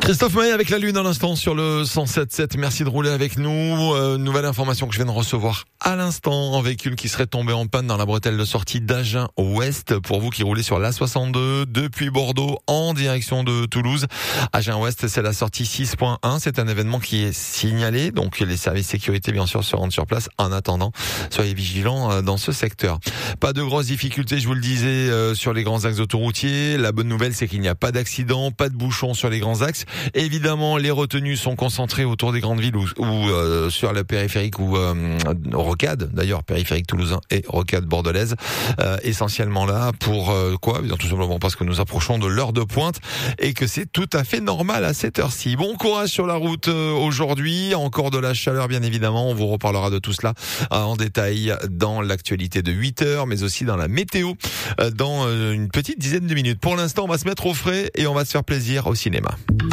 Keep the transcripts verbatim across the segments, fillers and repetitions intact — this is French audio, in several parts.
Christophe Maé avec la Lune à l'instant sur le cent sept sept. Merci de rouler avec nous. Euh, nouvelle information que je viens de recevoir à l'instant. Un véhicule qui serait tombé en panne dans la bretelle de sortie d'Agen Ouest. Pour vous qui roulez sur l'A soixante-deux depuis Bordeaux en direction de Toulouse. Agen Ouest, c'est la sortie six point un. C'est un événement qui est signalé. Donc les services sécurité bien sûr se rendent sur place. En attendant, soyez vigilants dans ce secteur. Pas de grosses difficultés, je vous le disais, euh, sur les grands axes autoroutiers. La bonne nouvelle, c'est qu'il n'y a pas d'accident, pas de bouchons sur les grands axes. Évidemment, les retenues sont concentrées autour des grandes villes ou, ou euh, sur la périphérique ou euh, rocade, d'ailleurs périphérique toulousain et rocade bordelaise, euh, essentiellement là pour euh, quoi ? Bien, tout simplement parce que nous approchons de l'heure de pointe et que c'est tout à fait normal à cette heure-ci. Bon courage sur la route euh, aujourd'hui, encore de la chaleur bien évidemment, on vous reparlera de tout cela euh, en détail dans l'actualité de huit heures, mais aussi dans la météo euh, dans euh, une petite dizaine de minutes. Pour l'instant, on va se mettre au frais et on va se faire plaisir au cinéma.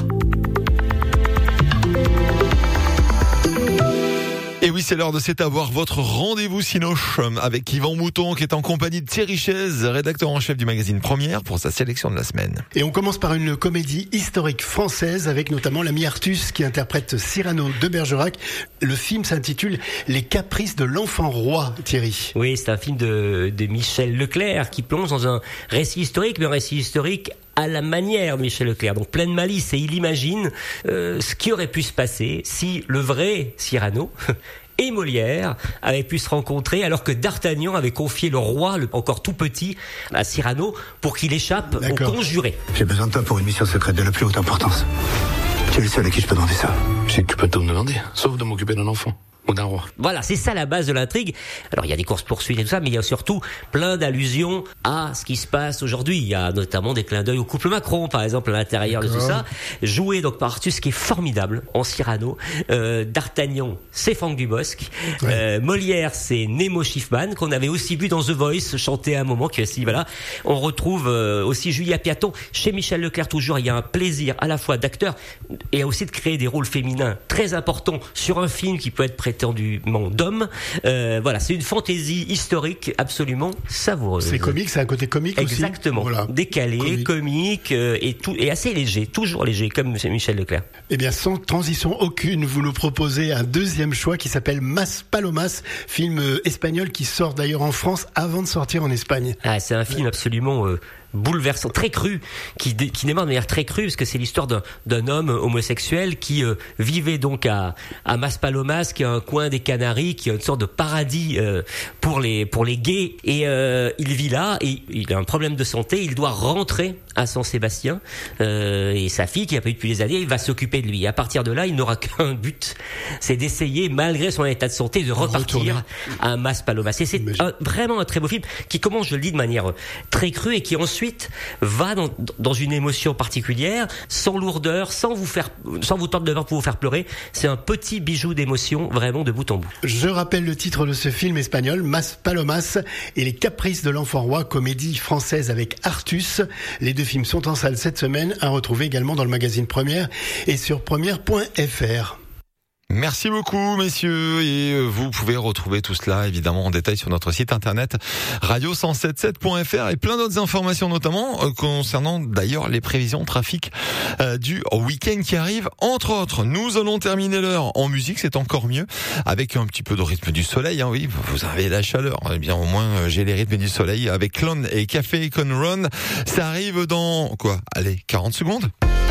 Et oui, c'est l'heure de C'est à voir, votre rendez-vous Cinoche avec Yvan Mouton qui est en compagnie de Thierry Chaise, rédacteur en chef du magazine Première, pour sa sélection de la semaine. Et on commence par une comédie historique française avec notamment l'ami Artus qui interprète Cyrano de Bergerac. Le film s'intitule Les caprices de l'enfant roi, Thierry. Oui, c'est un film de, de Michel Leclerc qui plonge dans un récit historique, mais un récit historique à la manière de Michel Leclerc, donc plein de malice, et il imagine euh, ce qui aurait pu se passer si le vrai Cyrano et Molière avaient pu se rencontrer alors que D'Artagnan avait confié le roi, le, encore tout petit, à Cyrano pour qu'il échappe D'accord. au conjuré. J'ai besoin de toi pour une mission secrète de la plus haute importance. Tu es le seul à qui je peux demander ça. Je sais que tu peux tout me demander, sauf de m'occuper d'un enfant. Ou d'un roi. Voilà, c'est ça la base de l'intrigue. Alors il y a des courses-poursuites et tout ça, mais il y a surtout plein d'allusions à ce qui se passe aujourd'hui. Il y a notamment des clins d'œil au couple Macron, par exemple, à l'intérieur D'accord. de tout ça. Joué donc par Artus, qui est formidable en Cyrano. Euh, D'Artagnan, c'est Franck Dubosc. Ouais. Euh, Molière, c'est Nemo Schiffman, qu'on avait aussi vu dans The Voice chanter à un moment. Qui aussi, voilà. On retrouve euh, aussi Julia Piaton. Chez Michel Leclerc, toujours, il y a un plaisir à la fois d'acteur et aussi de créer des rôles féminins très importants sur un film qui peut être prêté étendument d'hommes. Euh, voilà, c'est une fantaisie historique absolument savoureuse. C'est comique, c'est un côté comique Exactement. aussi. Exactement. Voilà. Décalé, comique, comique euh, et tout et assez léger, toujours léger, comme Michel Leclerc. Eh bien, sans transition aucune, vous nous proposez un deuxième choix qui s'appelle Mas Palomas, film espagnol qui sort d'ailleurs en France avant de sortir en Espagne. Ah, c'est un film absolument euh, bouleversant, très cru, qui, dé, qui démarre de manière très crue, parce que c'est l'histoire d'un, d'un homme homosexuel qui euh, vivait donc à, à Maspalomas, qui est un coin des Canaries, qui est une sorte de paradis euh, pour les pour les gays. Et euh, il vit là, et il a un problème de santé, il doit rentrer à San Sébastien, euh, et sa fille, qui a pas eu depuis des années, il va s'occuper de lui. Et à partir de là, il n'aura qu'un but, c'est d'essayer, malgré son état de santé, de repartir Retourner. à Maspalomas. Et c'est un, vraiment un très beau film, qui commence, je le dis, de manière très crue, et qui ensuite va dans, dans une émotion particulière, sans lourdeur, sans vous faire, sans vous tordre le ventre pour vous faire pleurer. C'est un petit bijou d'émotion, vraiment de bout en bout. Je rappelle le titre de ce film espagnol, Mas Palomas et les caprices de l'enfant roi, comédie française avec Artus. Les deux films sont en salle cette semaine, à retrouver également dans le magazine Première et sur première point f r. Merci beaucoup messieurs, et vous pouvez retrouver tout cela évidemment en détail sur notre site internet radio cent soixante-dix-sept point f r et plein d'autres informations, notamment euh, concernant d'ailleurs les prévisions de trafic euh, du week-end qui arrive. Entre autres, nous allons terminer l'heure en musique, c'est encore mieux, avec un petit peu de rythme du soleil, hein, oui, vous avez la chaleur, eh bien au moins euh, j'ai les rythmes du soleil avec Clone et Café Con Run. Ça arrive dans quoi ? Allez, quarante secondes.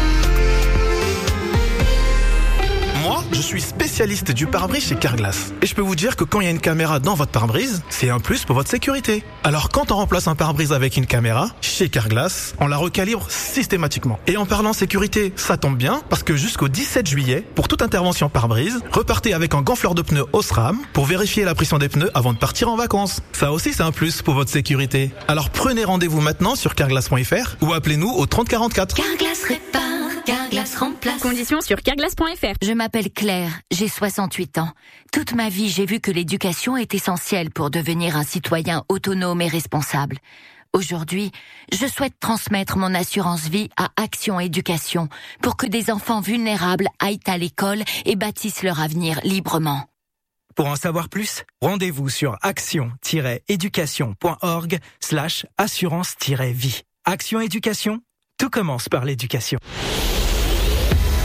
Moi, je suis spécialiste du pare-brise chez Carglass. Et je peux vous dire que quand il y a une caméra dans votre pare-brise, c'est un plus pour votre sécurité. Alors quand on remplace un pare-brise avec une caméra, chez Carglass, on la recalibre systématiquement. Et en parlant sécurité, ça tombe bien, parce que jusqu'au dix-sept juillet, pour toute intervention pare-brise, repartez avec un gonfleur de pneus Osram pour vérifier la pression des pneus avant de partir en vacances. Ça aussi, c'est un plus pour votre sécurité. Alors prenez rendez-vous maintenant sur carglass point f r ou appelez-nous au trente quarante-quatre. Carglass répare. Carglass remplace. Conditions sur carglass point f r. Je m'appelle Claire, j'ai soixante-huit ans. Toute ma vie, j'ai vu que l'éducation est essentielle pour devenir un citoyen autonome et responsable. Aujourd'hui, je souhaite transmettre mon assurance vie à Action Éducation pour que des enfants vulnérables aillent à l'école et bâtissent leur avenir librement. Pour en savoir plus, rendez-vous sur action-éducation.org slash assurance-vie. Action Éducation, tout commence par l'éducation.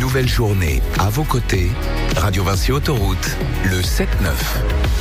nouvelle journée à vos côtés. Radio Vinci Autoroute, le sept neuf.